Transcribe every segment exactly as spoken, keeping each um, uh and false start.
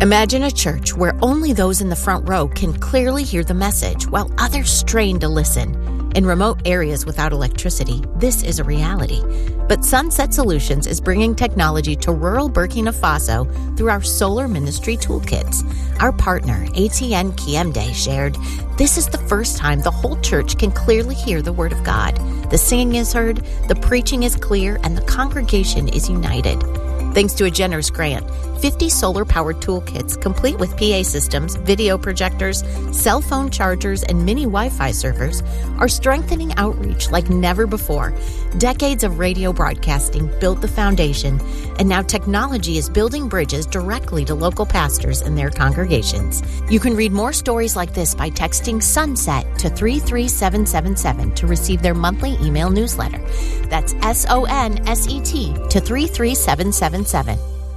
Imagine a church where only those in the front row can clearly hear the message while others strain to listen. In remote areas without electricity, this is a reality. But Sunset Solutions is bringing technology to rural Burkina Faso through our Solar Ministry Toolkits. Our partner, A T N Kiemde, shared, "This is the first time the whole church can clearly hear the Word of God. The singing is heard, the preaching is clear, and the congregation is united." Thanks to a generous grant, fifty solar-powered toolkits complete with P A systems, video projectors, cell phone chargers, and mini Wi-Fi servers are strengthening outreach like never before. Decades of radio broadcasting built the foundation, and now technology is building bridges directly to local pastors and their congregations. You can read more stories like this by texting SUNSET to three three seven seven seven to receive their monthly email newsletter. That's S O N S E T to three three seven seven seven.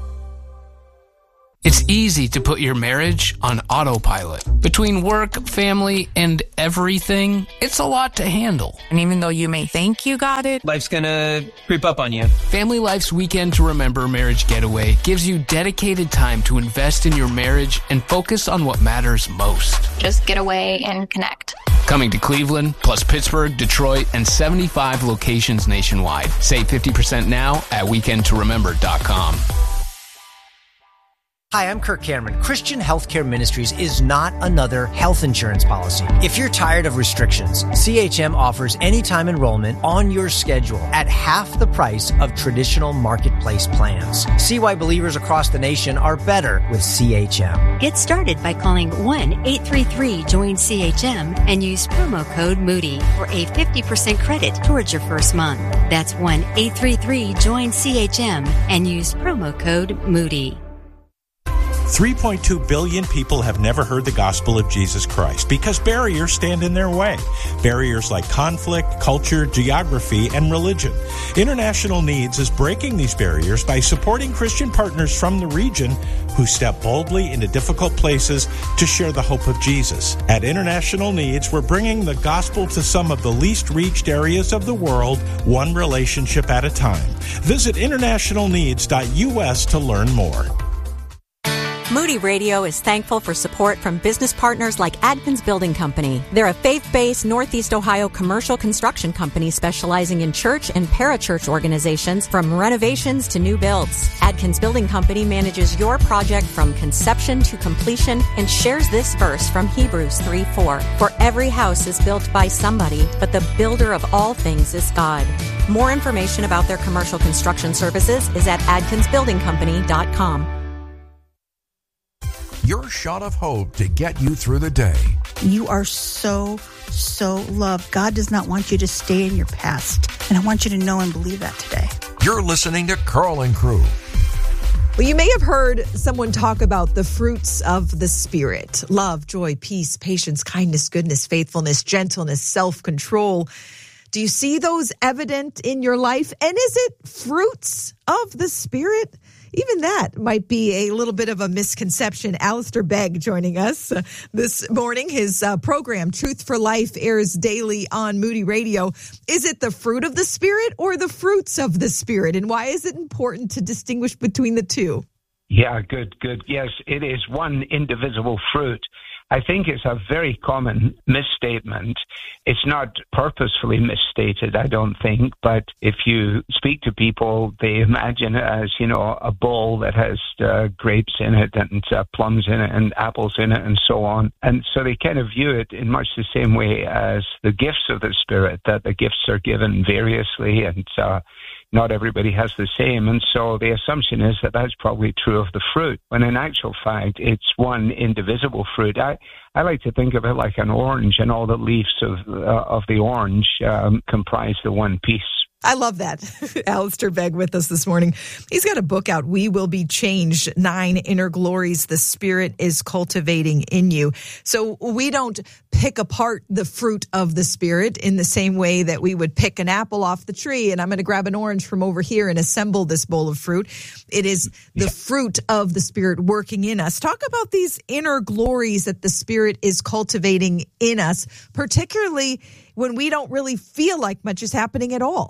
It's easy to put your marriage on autopilot. Between work, family, and everything, it's a lot to handle. And even though you may think you got it, life's gonna creep up on you. Family Life's Weekend to Remember Marriage Getaway gives you dedicated time to invest in your marriage and focus on what matters most. Just get away and connect. Coming to Cleveland, plus Pittsburgh, Detroit, and seventy-five locations nationwide. Save fifty percent now at weekend to remember dot com. Hi, I'm Kirk Cameron. Christian Healthcare Ministries is not another health insurance policy. If you're tired of restrictions, C H M offers anytime enrollment on your schedule at half the price of traditional marketplace plans. See why believers across the nation are better with C H M. Get started by calling one eight three three join C H M and use promo code Moody for a fifty percent credit towards your first month. That's one eight three three join C H M and use promo code Moody. three point two billion people have never heard the gospel of Jesus Christ because barriers stand in their way. Barriers like conflict, culture, geography, and religion. International Needs is breaking these barriers by supporting Christian partners from the region who step boldly into difficult places to share the hope of Jesus. At International Needs, we're bringing the gospel to some of the least reached areas of the world, one relationship at a time. Visit international needs dot U S to learn more. Moody Radio is thankful for support from business partners like Adkins Building Company. They're a faith-based Northeast Ohio commercial construction company specializing in church and parachurch organizations from renovations to new builds. Adkins Building Company manages your project from conception to completion and shares this verse from Hebrews three four. For every house is built by somebody, but the builder of all things is God. More information about their commercial construction services is at adkins building company dot com. Your shot of hope to get you through the day. You are so, so loved. God does not want you to stay in your past. And I want you to know and believe that today. You're listening to Carl and Crew. Well, you may have heard someone talk about the fruits of the Spirit. Love, joy, peace, patience, kindness, goodness, faithfulness, gentleness, self-control. Do you see those evident in your life? And is it fruits of the Spirit? Even that might be a little bit of a misconception. Alistair Begg joining us uh, this morning. His uh, program, Truth for Life, airs daily on Moody Radio. Is it the fruit of the Spirit or the fruits of the Spirit? And why is it important to distinguish between the two? Yeah, good, good. Yes, it is one indivisible fruit. I think it's a very common misstatement. It's not purposefully misstated, I don't think, but if you speak to people, they imagine it as, you know, a bowl that has uh, grapes in it and uh, plums in it and apples in it and so on. And so they kind of view it in much the same way as the gifts of the Spirit, that the gifts are given variously and uh, not everybody has the same. And so the assumption is that that's probably true of the fruit, when in actual fact, it's one indivisible fruit. I, I like to think of it like an orange, and all the leaves of, uh, of the orange um, comprise the one piece. I love that. Alistair Begg with us this morning. He's got a book out, We Will Be Changed, Nine Inner Glories the Spirit is Cultivating in You. So we don't pick apart the fruit of the Spirit in the same way that we would pick an apple off the tree, and I'm going to grab an orange from over here and assemble this bowl of fruit. It is the yeah. fruit of the Spirit working in us. Talk about these inner glories that the Spirit is cultivating in us, particularly when we don't really feel like much is happening at all.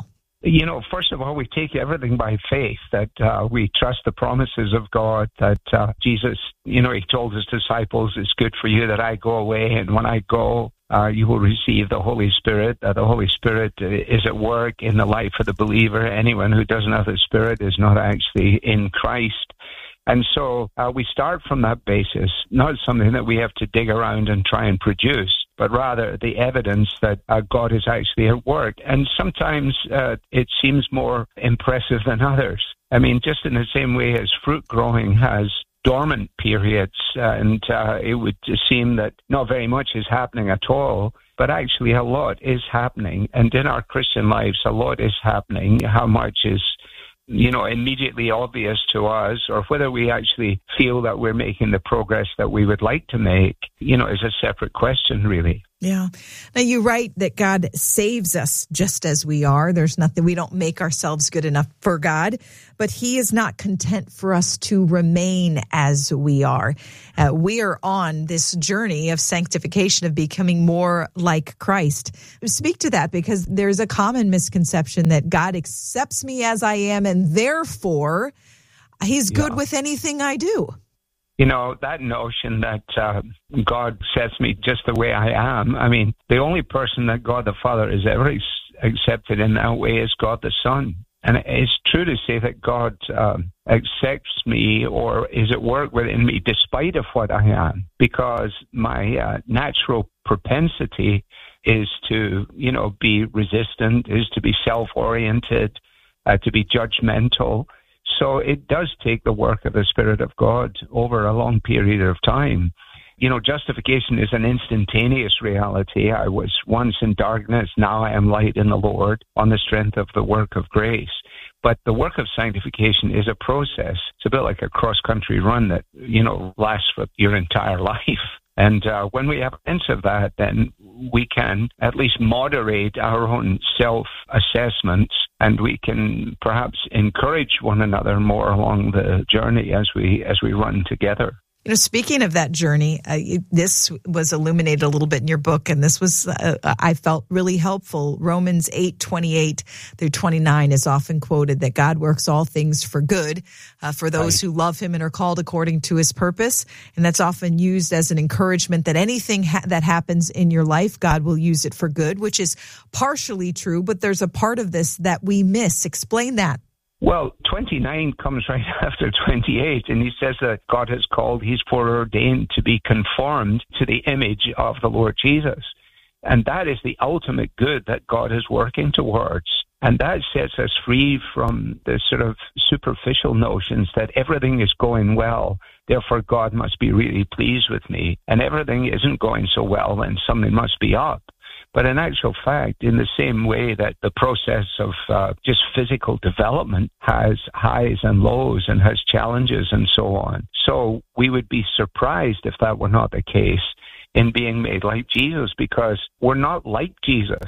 You know, first of all, we take everything by faith, that uh, we trust the promises of God, that uh, Jesus, you know, he told his disciples, it's good for you that I go away, and when I go, uh, you will receive the Holy Spirit. Uh, the Holy Spirit is at work in the life of the believer. Anyone who doesn't have the Spirit is not actually in Christ. And so uh, we start from that basis, not something that we have to dig around and try and produce, but rather the evidence that uh, God is actually at work. And sometimes uh, it seems more impressive than others. I mean, just in the same way as fruit growing has dormant periods, and uh, it would seem that not very much is happening at all, but actually a lot is happening. And in our Christian lives, a lot is happening. How much is you know, immediately obvious to us, or whether we actually feel that we're making the progress that we would like to make, you know, is a separate question, really. Yeah. Now, you write that God saves us just as we are. There's nothing, we don't make ourselves good enough for God, but he is not content for us to remain as we are. Uh, we are on this journey of sanctification, of becoming more like Christ. Speak to that, because there's a common misconception that God accepts me as I am, and therefore he's good yeah. with anything I do. You know, that notion that uh, God sets me just the way I am. I mean, the only person that God the Father has ever ex- accepted in that way is God the Son. And it's true to say that God uh, accepts me or is at work within me despite of what I am, because my uh, natural propensity is to, you know, be resistant, is to be self-oriented, uh, to be judgmental. So it does take the work of the Spirit of God over a long period of time. You know, justification is an instantaneous reality. I was once in darkness, now I am light in the Lord, on the strength of the work of grace. But the work of sanctification is a process. It's a bit like a cross-country run that, you know, lasts for your entire life. And uh, when we have a sense of that, then we can at least moderate our own self-assessments, and we can perhaps encourage one another more along the journey as we as we run together. You know, speaking of that journey, uh, this was illuminated a little bit in your book, and this was, uh, I felt, really helpful. Romans eight twenty-eight through twenty-nine is often quoted that God works all things for good uh, for those right. who love him and are called according to his purpose. And that's often used as an encouragement that anything ha- that happens in your life, God will use it for good, which is partially true, but there's a part of this that we miss. Explain that. Well, twenty-nine comes right after twenty-eight, and he says that God has called, he's foreordained to be conformed to the image of the Lord Jesus. And that is the ultimate good that God is working towards. And that sets us free from the sort of superficial notions that everything is going well, therefore God must be really pleased with me, and everything isn't going so well, then something must be up. But in actual fact, in the same way that the process of uh, just physical development has highs and lows and has challenges and so on. So we would be surprised if that were not the case in being made like Jesus, because we're not like Jesus.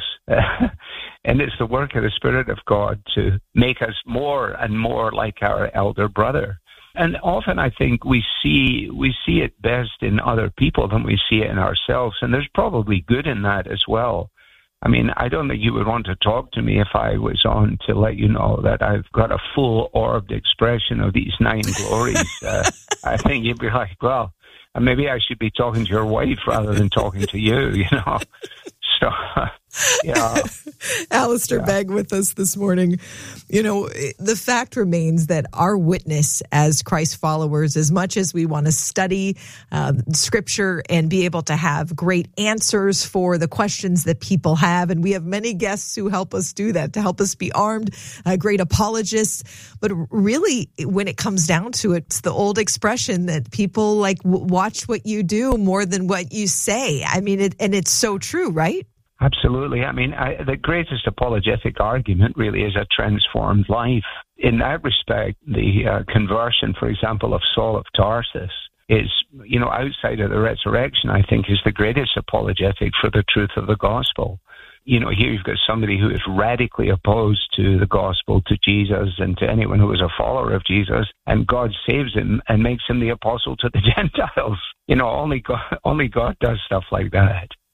And it's the work of the Spirit of God to make us more and more like our elder brother. And often I think we see we see it best in other people than we see it in ourselves. And there's probably good in that as well. I mean, I don't think you would want to talk to me if I was on to let you know that I've got a full-orbed expression of these nine glories. uh, I think you'd be like, well, maybe I should be talking to your wife rather than talking to you, you know. So, yeah. Alistair yeah. Begg with us this morning. You know, the fact remains that our witness as Christ followers, as much as we want to study uh, Scripture and be able to have great answers for the questions that people have, and we have many guests who help us do that, to help us be armed, uh, great apologists. But really, when it comes down to it, it's the old expression that people like w- watch what you do more than what you say. I mean, it, and it's so true, right? Absolutely. I mean, I, the greatest apologetic argument really is a transformed life. In that respect, the uh, conversion, for example, of Saul of Tarsus is, you know, outside of the resurrection, I think is the greatest apologetic for the truth of the gospel. You know, here you've got somebody who is radically opposed to the gospel, to Jesus, and to anyone who is a follower of Jesus, and God saves him and makes him the apostle to the Gentiles. You know, only God, only God does stuff like that.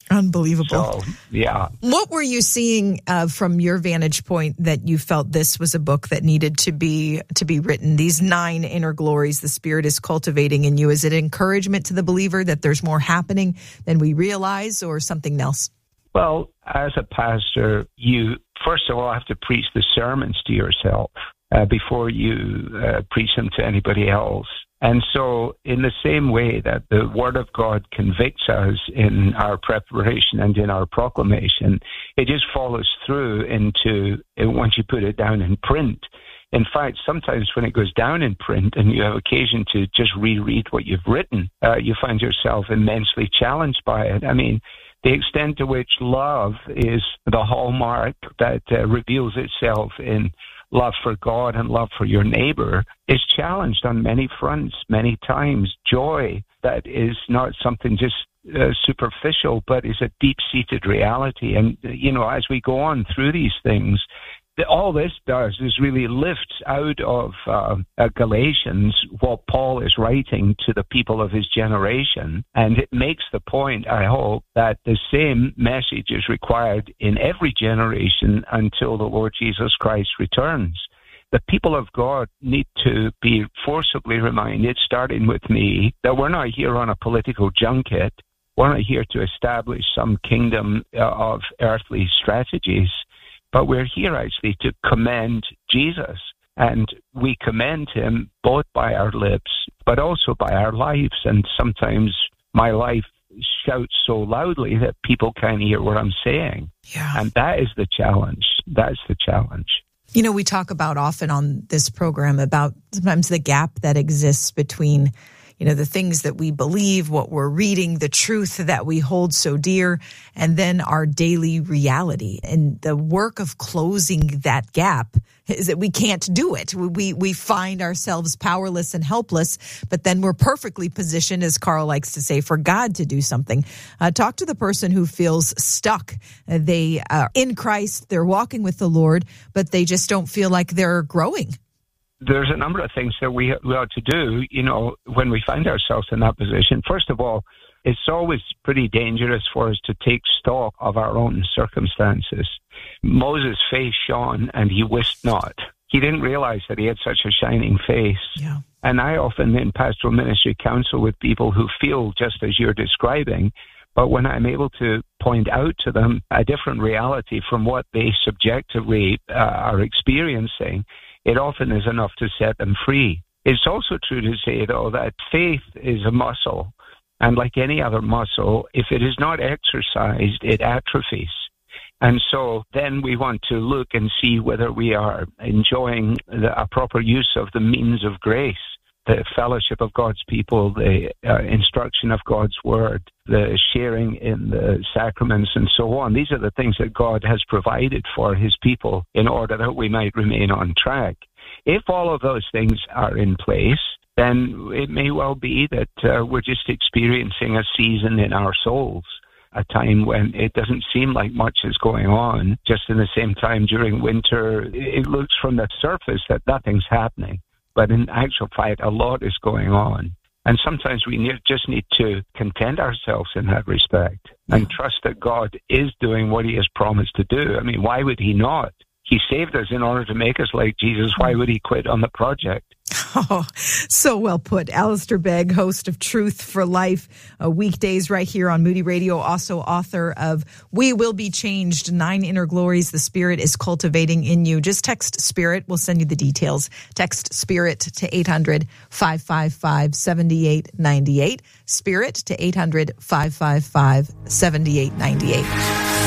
Unbelievable. So, yeah. What were you seeing uh, from your vantage point that you felt this was a book that needed to be to be written? These nine inner glories the Spirit is cultivating in you. Is it encouragement to the believer that there's more happening than we realize, or something else? Well, as a pastor, you first of all have to preach the sermons to yourself uh, before you uh, preach them to anybody else. And so in the same way that the Word of God convicts us in our preparation and in our proclamation, it just follows through into, once you put it down in print. In fact, sometimes when it goes down in print and you have occasion to just reread what you've written, uh, you find yourself immensely challenged by it. I mean, the extent to which love is the hallmark that uh, reveals itself in love for God and love for your neighbor is challenged on many fronts, many times. Joy that is not something just uh, superficial, but is a deep-seated reality. And, you know, as we go on through these things, all this does is really lifts out of uh, uh, Galatians what Paul is writing to the people of his generation, and it makes the point, I hope, that the same message is required in every generation until the Lord Jesus Christ returns. The people of God need to be forcibly reminded, starting with me, that we're not here on a political junket. We're not here to establish some kingdom uh, of earthly strategies. But we're here actually to commend Jesus, and we commend him both by our lips, but also by our lives. And sometimes my life shouts so loudly that people can't hear what I'm saying. Yeah. And that is the challenge. That's the challenge. You know, we talk about often on this program about sometimes the gap that exists between, you know, the things that we believe, what we're reading, the truth that we hold so dear, and then our daily reality. And the work of closing that gap is that we can't do it. We we find ourselves powerless and helpless, but then we're perfectly positioned, as Carl likes to say, for God to do something. Uh, talk to the person who feels stuck. Uh, they are in Christ, they're walking with the Lord, but they just don't feel like they're growing. There's a number of things that we, we ought to do, you know, when we find ourselves in that position. First of all, it's always pretty dangerous for us to take stock of our own circumstances. Moses' face shone and he wist not. He didn't realize that he had such a shining face. Yeah. And I often in pastoral ministry counsel with people who feel just as you're describing, but when I'm able to point out to them a different reality from what they subjectively uh, are experiencing, it often is enough to set them free. It's also true to say, though, that faith is a muscle. And like any other muscle, if it is not exercised, it atrophies. And so then we want to look and see whether we are enjoying the, a proper use of the means of grace, the fellowship of God's people, the uh, instruction of God's word, the sharing in the sacraments, and so on. These are the things that God has provided for his people in order that we might remain on track. If all of those things are in place, then it may well be that uh, we're just experiencing a season in our souls, a time when it doesn't seem like much is going on. Just in the same time during winter, it looks from the surface that nothing's happening. But in actual fact, a lot is going on. And sometimes we need, just need to content ourselves in that respect and trust that God is doing what he has promised to do. I mean, why would he not? He saved us in order to make us like Jesus. Why would he quit on the project? Oh, so well put. Alistair Begg, host of Truth for Life, uh, weekdays right here on Moody Radio, also author of We Will Be Changed, Nine Inner Glories the Spirit is Cultivating in You. Just text SPIRIT. We'll send you the details. Text SPIRIT to eight hundred, five five five, seven eight nine eight. SPIRIT to eight hundred, five five five, seven eight nine eight.